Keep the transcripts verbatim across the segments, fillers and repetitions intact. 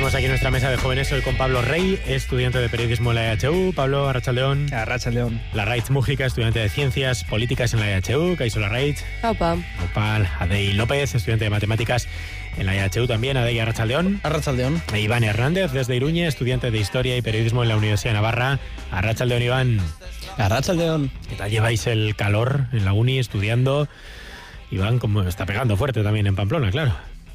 Tenemos aquí nuestra mesa de jóvenes hoy con Pablo Rey, estudiante de periodismo en la E H U. Pablo, arratsaldeon. Arratsaldeon. Larraitz Mújica, estudiante de ciencias políticas en la E H U. Kaixo Larraitz. Aupa. Opal. Adei López, estudiante de matemáticas en la E H U también. Adei, arratsaldeon. Arratsaldeon. E Iván Hernández, desde Iruña, estudiante de historia y periodismo en la Universidad de Navarra. Arratsaldeon, Iván. Arratsaldeon. ¿Qué tal lleváis el calor en la uni estudiando? Iván, como está pegando fuerte también en Pamplona, claro.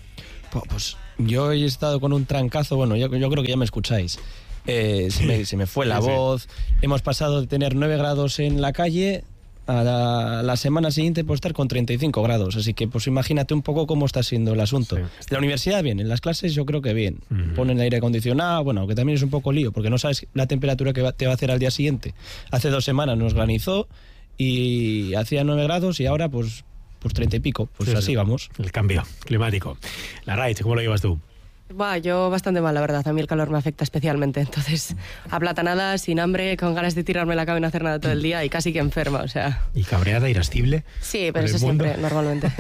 Pues yo he estado con un trancazo, bueno, yo, yo creo que ya me escucháis. Eh, se, me, se me fue la sí, voz. Sí. Hemos pasado de tener nueve grados en la calle a la, la semana siguiente por estar con treinta y cinco grados. Así que pues imagínate un poco cómo está siendo el asunto. Sí. La universidad bien, en las clases yo creo que bien. Uh-huh. Ponen aire acondicionado, bueno, que también es un poco lío, porque no sabes la temperatura que va, te va a hacer al día siguiente. Hace dos semanas nos granizó y hacía nueve grados y ahora pues... pues treinta y pico, pues sí, así sí. Vamos. El cambio climático. Larraitz, ¿cómo lo llevas tú? Bah, yo bastante mal, la verdad. A mí el calor me afecta especialmente. Entonces, aplatanada, sin hambre, con ganas de tirarme la cama y no hacer nada todo el día y casi que enferma, o sea... ¿Y cabreada, irascible? Sí, pero eso siempre, normalmente.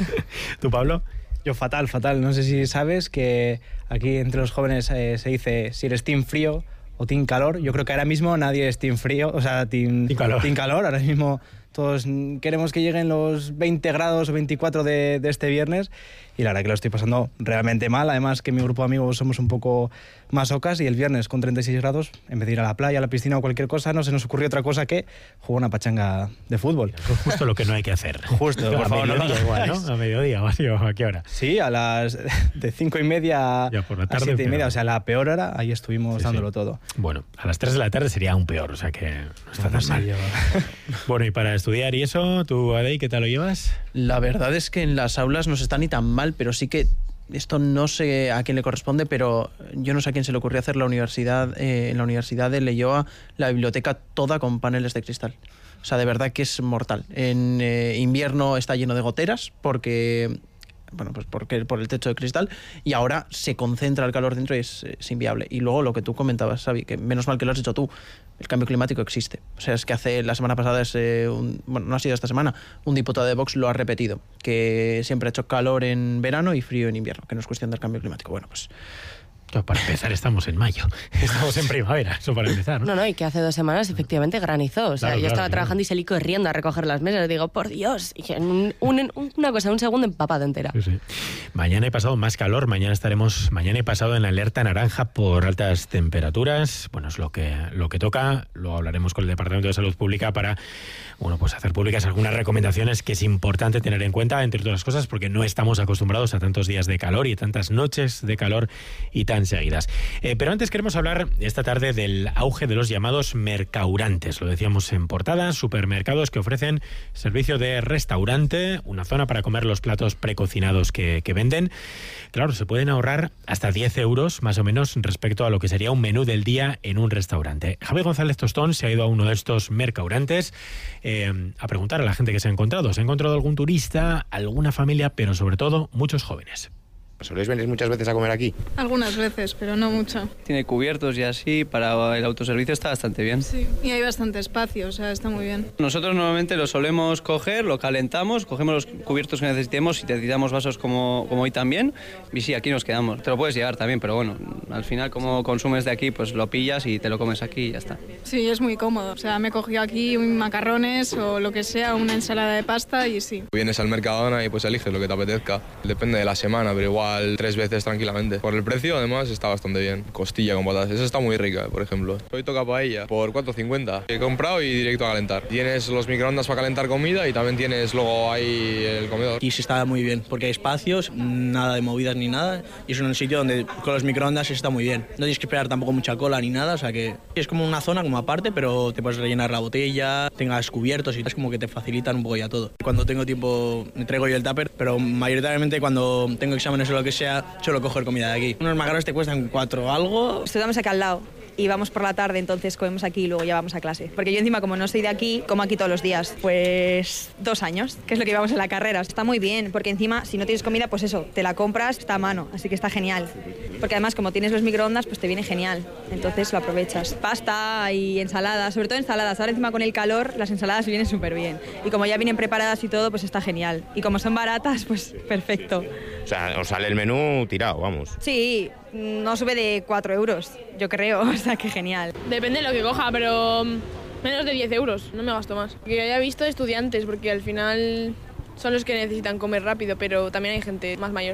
¿Tú, Pablo? Yo fatal, fatal. No sé si sabes que aquí entre los jóvenes eh, se dice si eres team frío o team calor. Yo creo que ahora mismo nadie es team frío, o sea, team, team calor. Team calor. Ahora mismo... Todos queremos que lleguen los veinte grados o veinticuatro de, de este viernes y la verdad que lo estoy pasando realmente mal. Además que mi grupo de amigos somos un poco masocas y el viernes con treinta y seis grados, en vez de ir a la playa, a la piscina o cualquier cosa, no se nos ocurrió otra cosa que jugar una pachanga de fútbol. Justo lo que no hay que hacer. Justo, por a favor. Mediodía no igual, ¿no? A mediodía, ¿a qué hora? Sí, a las de cinco y media ya por la tarde, a siete y media, o sea, la peor hora, ahí estuvimos sí, dándolo sí. todo. Bueno, a las tres de la tarde sería aún peor, o sea que no está tan mal. Bueno, y para estudiar y eso, ¿tú, Adey, qué tal lo llevas? La verdad es que en las aulas no se está ni tan mal, pero sí que esto no sé a quién le corresponde, pero yo no sé a quién se le ocurrió hacer la universidad, eh, en la Universidad de Leioa la biblioteca toda con paneles de cristal. O sea, de verdad que es mortal. En eh, invierno está lleno de goteras porque... bueno, pues porque por el techo de cristal, y ahora se concentra el calor dentro y es, es inviable. Y luego lo que tú comentabas, Xavi, que menos mal que lo has hecho tú, el cambio climático existe. O sea, es que hace la semana pasada, es, eh, un, bueno, no ha sido esta semana, un diputado de Vox lo ha repetido, que siempre ha hecho calor en verano y frío en invierno, que no es cuestión del cambio climático. Bueno, pues... Para empezar, estamos en mayo, estamos en primavera, eso para empezar, ¿no? No, no, y que hace dos semanas efectivamente granizó. O sea, claro, yo estaba claro, trabajando claro. y salí corriendo a recoger las mesas. Digo, por Dios, y en un, un, una cosa, un segundo empapada entera. Sí, sí. Mañana he pasado más calor, mañana estaremos, mañana he pasado en la alerta naranja por altas temperaturas. Bueno, es lo que, lo que toca, lo hablaremos con el Departamento de Salud Pública para, bueno, pues hacer públicas algunas recomendaciones que es importante tener en cuenta, entre otras cosas, porque no estamos acostumbrados a tantos días de calor y tantas noches de calor y tan seguidas. Eh, pero antes queremos hablar esta tarde del auge de los llamados mercaurantes. Lo decíamos en portada, supermercados que ofrecen servicio de restaurante, una zona para comer los platos precocinados que, que venden. Claro, se pueden ahorrar hasta diez euros más o menos respecto a lo que sería un menú del día en un restaurante. Javi González Tostón se ha ido a uno de estos mercaurantes eh, a preguntar a la gente que se ha encontrado. ¿Se ha encontrado algún turista, alguna familia, pero sobre todo muchos jóvenes? ¿Soléis venir muchas veces a comer aquí? Algunas veces, pero no mucho. Tiene cubiertos y así, para el autoservicio está bastante bien. Sí, y hay bastante espacio, o sea, está muy bien. Nosotros normalmente lo solemos coger, lo calentamos, cogemos los cubiertos que necesitemos, si necesitamos vasos como, como hoy también, y sí, aquí nos quedamos. Te lo puedes llevar también, pero bueno, al final como consumes de aquí, pues lo pillas y te lo comes aquí y ya está. Sí, es muy cómodo, o sea, me he cogido aquí macarrones o lo que sea, una ensalada de pasta y sí. Vienes al Mercadona y pues eliges lo que te apetezca, depende de la semana, pero igual tres veces tranquilamente. Por el precio, además, está bastante bien. Costilla con patatas, esa está muy rica, por ejemplo. Hoy toca paella, por cuatro cincuenta. He comprado y directo a calentar. Tienes los microondas para calentar comida y también tienes luego ahí el comedor. Y sí está muy bien, porque hay espacios, nada de movidas ni nada, y es un sitio donde con los microondas está muy bien. No tienes que esperar tampoco mucha cola ni nada, o sea que es como una zona como aparte, pero te puedes rellenar la botella, tengas cubiertos y es como que te facilitan un poco ya todo. Cuando tengo tiempo me traigo yo el tupper, pero mayoritariamente cuando tengo exámenes o lo que sea, suelo coger comida de aquí. Unos macarrones te cuestan cuatro algo. Estudiamos aquí al lado y vamos por la tarde, entonces comemos aquí y luego ya vamos a clase. Porque yo encima, como no soy de aquí, como aquí todos los días. Pues dos años, que es lo que llevamos en la carrera. Está muy bien, porque encima, si no tienes comida, pues eso, te la compras, está a mano, así que está genial. Porque además, como tienes los microondas, pues te viene genial. Entonces lo aprovechas. Pasta y ensaladas, sobre todo ensaladas. Ahora encima con el calor, las ensaladas vienen súper bien. Y como ya vienen preparadas y todo, pues está genial. Y como son baratas, pues perfecto. O sea, os sale el menú tirado, vamos. Sí, no sube de cuatro euros, yo creo, o sea, que genial. Depende de lo que coja, pero menos de diez euros, no me gasto más. Que haya visto estudiantes, porque al final son los que necesitan comer rápido, pero también hay gente más mayor.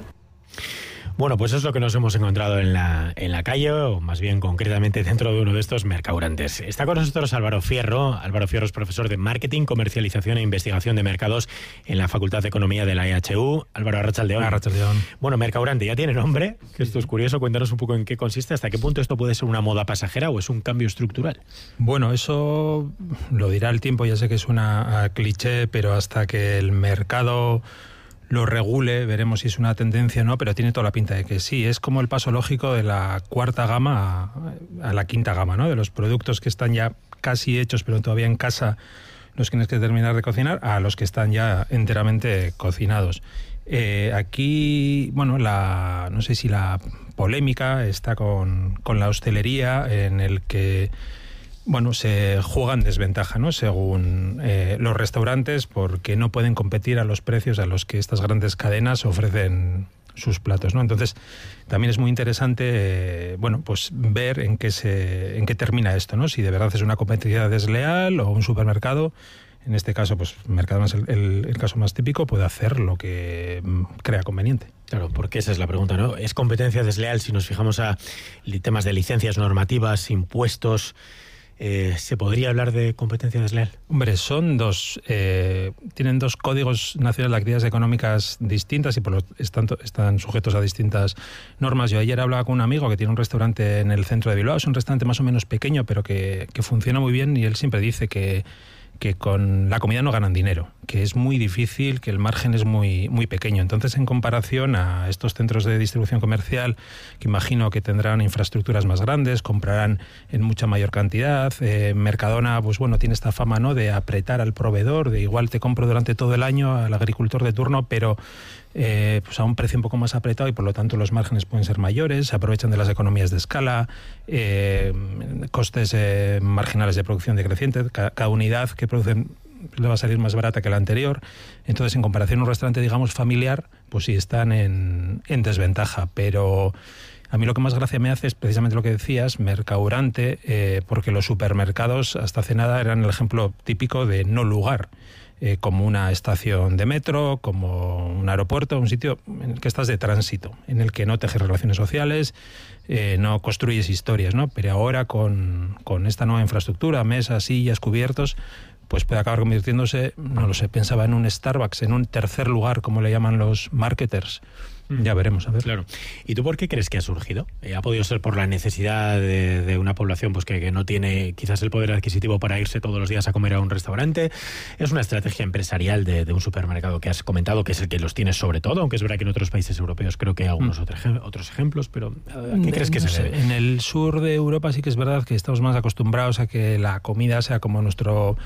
Bueno, pues eso es lo que nos hemos encontrado en la, en la calle, o más bien concretamente dentro de uno de estos mercaurantes. Está con nosotros Álvaro Fierro. Álvaro Fierro es profesor de Marketing, Comercialización e Investigación de Mercados en la Facultad de Economía de la E H U. Álvaro, arratsaldeón. Arratsaldeón. Bueno, mercaurante ya tiene nombre, que esto es curioso. Cuéntanos un poco en qué consiste, hasta qué punto esto puede ser una moda pasajera o es un cambio estructural. Bueno, eso lo dirá el tiempo, ya sé que es una cliché, pero hasta que el mercado lo regule, veremos si es una tendencia o no, pero tiene toda la pinta de que sí. Es como el paso lógico de la cuarta gama a, a la quinta gama, ¿no? De los productos que están ya casi hechos, pero todavía en casa los tienes que terminar de cocinar, a los que están ya enteramente cocinados. Eh, aquí, bueno, la no sé si la polémica está con, con la hostelería, en el que bueno, se juega en desventaja, ¿no? Según eh, los restaurantes, porque no pueden competir a los precios a los que estas grandes cadenas ofrecen sus platos, ¿no? Entonces, también es muy interesante, eh, bueno, pues ver en qué se, en qué termina esto, ¿no? Si de verdad es una competencia desleal o un supermercado, en este caso, pues Mercadona es el, el, el caso más típico, puede hacer lo que crea conveniente. Claro, porque esa es la pregunta, ¿no? ¿Es competencia desleal si nos fijamos a temas de licencias normativas, impuestos? Eh, ¿Se podría hablar de competencia desleal? Hombre, son dos, eh, tienen dos códigos nacionales de actividades económicas distintas y por lo están, están sujetos a distintas normas. Yo ayer hablaba con un amigo que tiene un restaurante en el centro de Bilbao, es un restaurante más o menos pequeño, pero que, que funciona muy bien, y él siempre dice que que con la comida no ganan dinero, que es muy difícil, que el margen es muy, muy pequeño. Entonces, en comparación a estos centros de distribución comercial, que imagino que tendrán infraestructuras más grandes, comprarán en mucha mayor cantidad, eh, Mercadona, pues bueno, tiene esta fama, ¿no?, de apretar al proveedor, de igual te compro durante todo el año al agricultor de turno, pero Eh, pues a un precio un poco más apretado, y por lo tanto los márgenes pueden ser mayores, se aprovechan de las economías de escala, eh, costes eh, marginales de producción decrecientes, cada, cada unidad que producen le va a salir más barata que la anterior. Entonces, en comparación a un restaurante, digamos, familiar, pues sí están en, en desventaja, pero a mí lo que más gracia me hace es precisamente lo que decías, mercaurante, eh, porque los supermercados hasta hace nada eran el ejemplo típico de no lugar. Eh, como una estación de metro, como un aeropuerto, un sitio en el que estás de tránsito, en el que no tejes relaciones sociales, eh, no construyes historias, ¿no? Pero ahora con, con esta nueva infraestructura, mesas, sillas, cubiertos, pues puede acabar convirtiéndose, no lo sé, pensaba en un Starbucks, en un tercer lugar, como le llaman los marketers. Ya veremos, a ver. Claro. ¿Y tú por qué crees que ha surgido? Eh, ¿Ha podido ser por la necesidad de, de una población pues que, que no tiene quizás el poder adquisitivo para irse todos los días a comer a un restaurante? ¿Es una estrategia empresarial de, de un supermercado que has comentado, que es el que los tiene sobre todo? Aunque es verdad que en otros países europeos creo que hay algunos mm. otros, otros ejemplos, pero ¿a qué crees que no se sé, debe? En el sur de Europa sí que es verdad que estamos más acostumbrados a que la comida sea como nuestro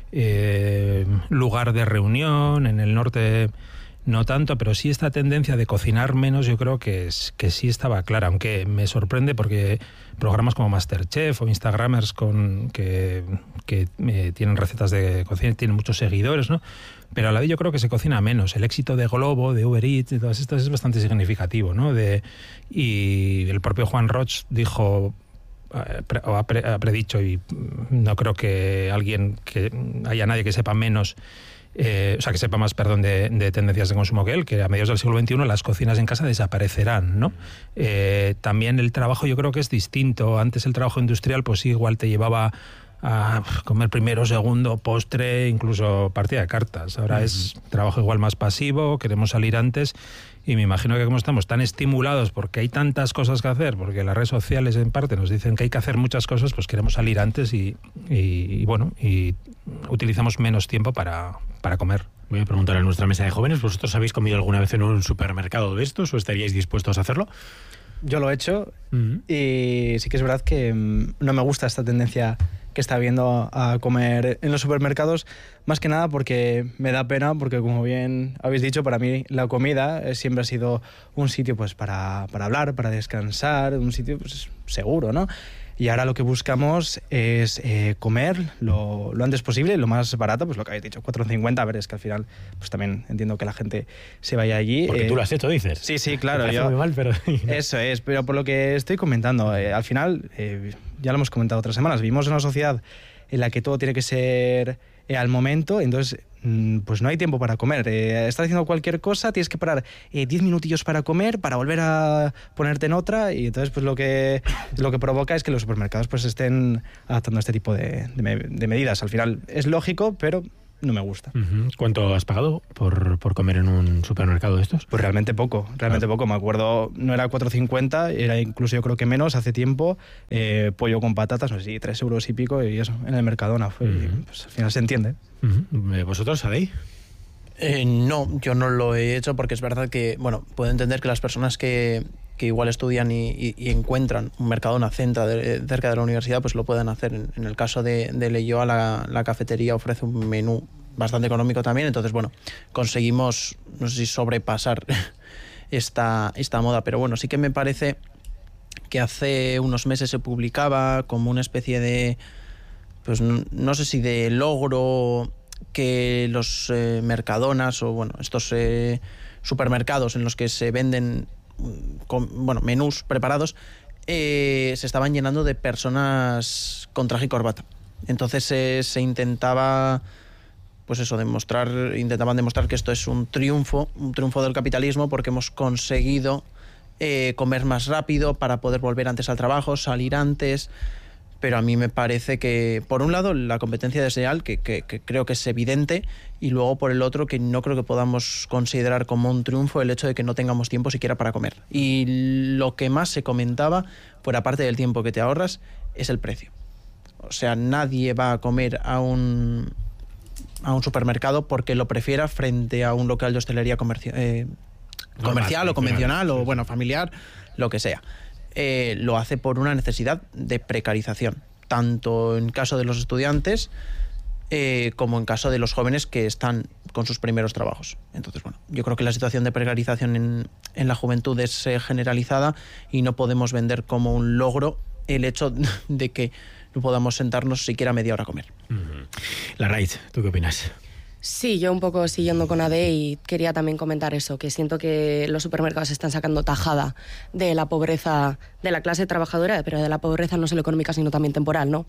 eh, lugar de reunión. En el norte no tanto, pero sí esta tendencia de cocinar menos, yo creo que, es, que sí estaba clara, aunque me sorprende porque programas como MasterChef o Instagramers con, que, que eh, tienen recetas de cocina, tienen muchos seguidores, ¿no? Pero a la vez yo creo que se cocina menos. El éxito de Globo, de Uber Eats, de todas estas es bastante significativo, ¿no? De, y el propio Juan Roch dijo, o ha, pre, ha predicho, y no creo que alguien, que haya nadie que sepa menos, Eh, o sea, que sepa más, perdón, de, de tendencias de consumo que él, que a mediados del siglo veintiuno las cocinas en casa desaparecerán, ¿no? Eh, también el trabajo yo creo que es distinto. Antes el trabajo industrial, pues sí, igual te llevaba a comer primero, segundo, postre, incluso partida de cartas. Ahora uh-huh. es trabajo igual más pasivo, queremos salir antes, y me imagino que como estamos tan estimulados porque hay tantas cosas que hacer, porque las redes sociales en parte nos dicen que hay que hacer muchas cosas, pues queremos salir antes y, y, y bueno, y utilizamos menos tiempo para, para comer. Voy a preguntar a nuestra mesa de jóvenes, ¿vosotros habéis comido alguna vez en un supermercado de estos o estaríais dispuestos a hacerlo? Yo lo he hecho uh-huh. y sí que es verdad que no me gusta esta tendencia que está habiendo a comer en los supermercados, más que nada porque me da pena, porque como bien habéis dicho, para mí la comida siempre ha sido un sitio pues para, para hablar, para descansar, un sitio pues, seguro, ¿no? Y ahora lo que buscamos es eh, comer lo, lo antes posible, lo más barato, pues lo que habéis dicho, cuatro cincuenta. A ver, es que al final pues también entiendo que la gente se vaya allí. Porque eh, tú lo has hecho, dices. Sí, sí, claro. Yo, muy mal, pero... Eso es, pero por lo que estoy comentando, eh, al final, eh, ya lo hemos comentado otras semanas, vivimos en una sociedad en la que todo tiene que ser eh, al momento, entonces mm, pues no hay tiempo para comer. Eh, estás haciendo cualquier cosa, tienes que parar eh, diez minutillos para comer, para volver a ponerte en otra, y entonces pues lo que, lo que provoca es que los supermercados pues estén adaptando a este tipo de, de, de medidas. Al final es lógico, pero no me gusta. Uh-huh. ¿Cuánto has pagado por, por comer en un supermercado de estos? Pues realmente poco, realmente ah. poco. Me acuerdo, no era cuatro cincuenta, era incluso yo creo que menos hace tiempo. Eh, pollo con patatas, no sé si tres euros y pico, y eso, en el Mercadona fue. Uh-huh. Y, pues al final se entiende. Uh-huh. ¿Vosotros sabéis? Eh, no, yo no lo he hecho porque es verdad que, bueno, puedo entender que las personas que, que igual estudian y, y, y encuentran un Mercadona cerca de, cerca de la universidad, pues lo puedan hacer. En, en el caso de, de Leioa, la, la cafetería ofrece un menú bastante económico también, entonces, bueno, conseguimos, no sé si sobrepasar esta, esta moda, pero bueno, sí que me parece que hace unos meses se publicaba como una especie de, pues no, no sé si de logro, que los eh, Mercadonas o bueno estos eh, supermercados en los que se venden con, bueno menús preparados eh, se estaban llenando de personas con traje y corbata. Entonces eh, se intentaba pues eso demostrar intentaban demostrar que esto es un triunfo un triunfo del capitalismo porque hemos conseguido eh, comer más rápido para poder volver antes al trabajo, salir antes. Pero a mí me parece que, por un lado, la competencia desleal, que, que, que creo que es evidente, y luego, por el otro, que no creo que podamos considerar como un triunfo el hecho de que no tengamos tiempo siquiera para comer. Y lo que más se comentaba, fuera parte del tiempo que te ahorras, es el precio. O sea, nadie va a comer a un, a un supermercado porque lo prefiera frente a un local de hostelería comerci- eh, comercial o convencional o, bueno, familiar, lo que sea. Eh, lo hace por una necesidad de precarización, tanto en caso de los estudiantes eh, como en caso de los jóvenes que están con sus primeros trabajos. Entonces, bueno, yo creo que la situación de precarización en, en la juventud es eh, generalizada y no podemos vender como un logro el hecho de que no podamos sentarnos siquiera media hora a comer. Uh-huh. Larraitz, ¿tú qué opinas? Sí, yo un poco siguiendo con A D y quería también comentar eso, que siento que los supermercados están sacando tajada de la pobreza de la clase trabajadora, pero de la pobreza no solo económica, sino también temporal, ¿no?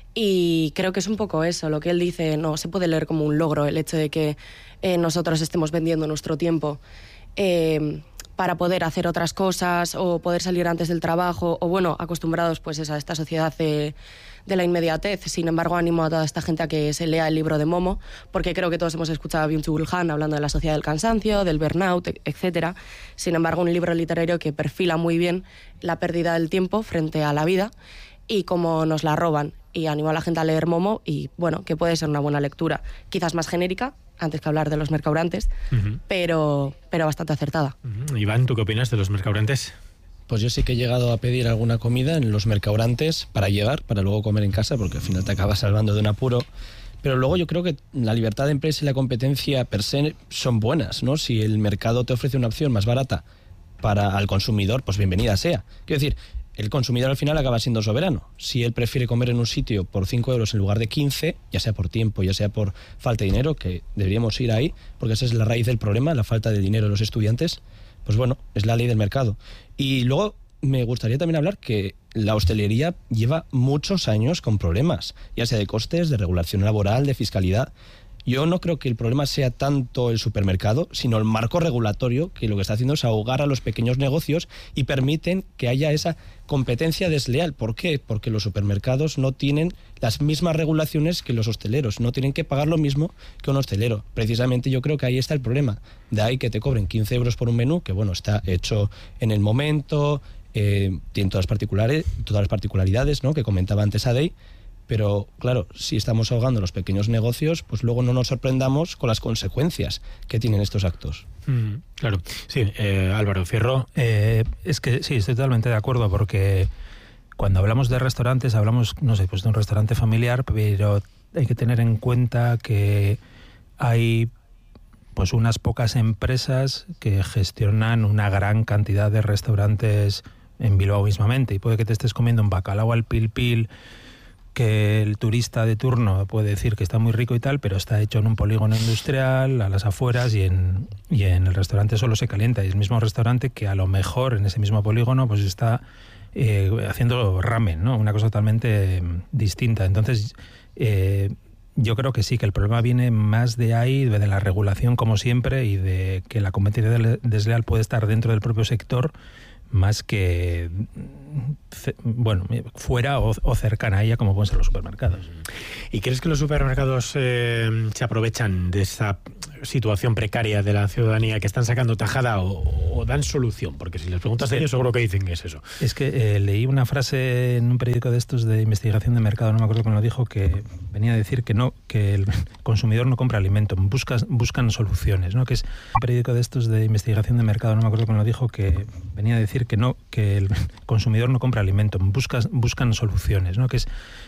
Y creo que es un poco eso, lo que él dice, no se puede leer como un logro el hecho de que eh, nosotros estemos vendiendo nuestro tiempo eh, para poder hacer otras cosas o poder salir antes del trabajo, o bueno, acostumbrados pues a esta sociedad de... de la inmediatez. Sin embargo, animo a toda esta gente a que se lea el libro de Momo, porque creo que todos hemos escuchado a Byung-Chul Han hablando de la sociedad del cansancio, del burnout, etcétera. Sin embargo, un libro literario que perfila muy bien la pérdida del tiempo frente a la vida y cómo nos la roban. Y animo a la gente a leer Momo y, bueno, que puede ser una buena lectura, quizás más genérica, antes que hablar de los mercaurantes, uh-huh. pero, pero bastante acertada. Uh-huh. Iván, ¿tú qué opinas de los mercaurantes? Pues yo sí que he llegado a pedir alguna comida en los mercaurantes para llevar, para luego comer en casa, porque al final te acabas salvando de un apuro. Pero luego yo creo que la libertad de empresa y la competencia per se son buenas, ¿no? Si el mercado te ofrece una opción más barata para al consumidor, pues bienvenida sea. Quiero decir, el consumidor al final acaba siendo soberano. Si él prefiere comer en un sitio por cinco euros en lugar de quince, ya sea por tiempo, ya sea por falta de dinero, que deberíamos ir ahí, porque esa es la raíz del problema, la falta de dinero de los estudiantes, pues bueno, es la ley del mercado. Y luego me gustaría también hablar que la hostelería lleva muchos años con problemas, ya sea de costes, de regulación laboral, de fiscalidad. Yo no creo que el problema sea tanto el supermercado, sino el marco regulatorio, que lo que está haciendo es ahogar a los pequeños negocios y permiten que haya esa competencia desleal. ¿Por qué? Porque los supermercados no tienen las mismas regulaciones que los hosteleros, no tienen que pagar lo mismo que un hostelero. Precisamente yo creo que ahí está el problema. De ahí que te cobren quince euros por un menú, que bueno, está hecho en el momento, eh, tiene todas las, particulares, todas las particularidades, ¿no?, que comentaba antes Adey. Pero, claro, si estamos ahogando los pequeños negocios, pues luego no nos sorprendamos con las consecuencias que tienen estos actos. Mm, claro. Sí, eh, Álvaro Fierro. Eh, es que sí, estoy totalmente de acuerdo, porque cuando hablamos de restaurantes, hablamos, no sé, pues de un restaurante familiar, pero hay que tener en cuenta que hay pues unas pocas empresas que gestionan una gran cantidad de restaurantes en Bilbao mismamente, y puede que te estés comiendo un bacalao al pil pil que el turista de turno puede decir que está muy rico y tal, pero está hecho en un polígono industrial, a las afueras, y en, y en el restaurante solo se calienta. Y es el mismo restaurante que a lo mejor en ese mismo polígono pues está eh, haciendo ramen, ¿no? Una cosa totalmente eh, distinta. Entonces, eh, yo creo que sí, que el problema viene más de ahí, de la regulación como siempre, y de que la competencia desleal puede estar dentro del propio sector, más que bueno fuera o, o cercana a ella, como pueden ser los supermercados. ¿Y crees que los supermercados eh, se aprovechan de esa situación precaria de la ciudadanía, que están sacando tajada, o, o dan solución? Porque si les preguntas a ellos, seguro que dicen que es eso. Es que eh, leí una frase en un periódico de estos de investigación de mercado, no me acuerdo quién lo dijo, que venía a decir que no, que el consumidor no compra alimento, busca, buscan soluciones, ¿no? Que es un periódico de estos de investigación de mercado, no me acuerdo quién lo dijo, que venía a decir que no, que el consumidor no compra alimento, busca, buscan soluciones, ¿no? Que es